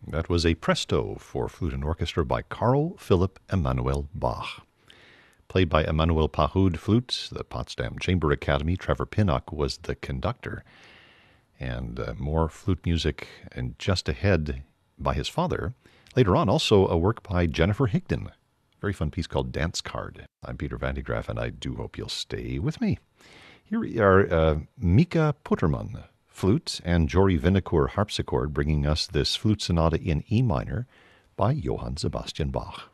That was a presto for flute and orchestra by Carl Philipp Emanuel Bach. Played by Emanuel Pahud flute, the Potsdam Chamber Academy. Trevor Pinnock was the conductor. And more flute music, and just ahead by his father. Later on, also a work by Jennifer Higdon. Very fun piece called Dance Card. I'm Peter Van de Graaff, and I do hope you'll stay with me. Here are Mika Putterman, flute, and Jory Vinokur harpsichord, bringing us this flute sonata in E minor by Johann Sebastian Bach.